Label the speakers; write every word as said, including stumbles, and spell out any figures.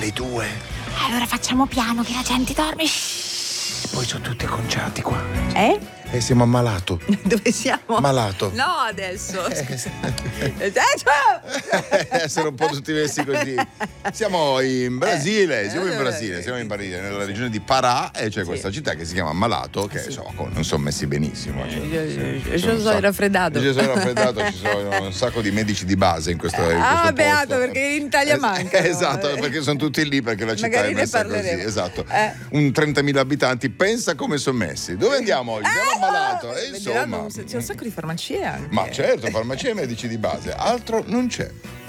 Speaker 1: alle due.
Speaker 2: Allora facciamo piano che la gente dorme.
Speaker 1: Poi sono tutti conciati qua.
Speaker 2: Eh?
Speaker 1: Eh, siamo ammalato.
Speaker 2: Dove siamo?
Speaker 1: Malato.
Speaker 2: No, adesso. Eh,
Speaker 1: Essere un po' tutti messi così. Siamo in Brasile, siamo in Brasile, siamo in Brasile, nella regione di Pará, e c'è questa città che si chiama Malato, che insomma non sono messi benissimo. Cioè,
Speaker 2: io sono, sono raffreddato.
Speaker 1: Io sono raffreddato, ci sono un sacco di medici di base in questo, in
Speaker 2: Ah,
Speaker 1: questo
Speaker 2: beato,
Speaker 1: posto.
Speaker 2: perché in Italia manca.
Speaker 1: Esatto, perché sono tutti lì, perché la città
Speaker 2: Magari
Speaker 1: è
Speaker 2: ne
Speaker 1: messa così.
Speaker 2: parleremo.
Speaker 1: Esatto.
Speaker 2: Eh.
Speaker 1: Un trentamila abitanti, pensa come sono messi. Dove andiamo oggi? Andiamo a Malato. E insomma,
Speaker 2: C'è un sacco di farmacie anche.
Speaker 1: ma certo, farmacia e medici di base, altro non c'è.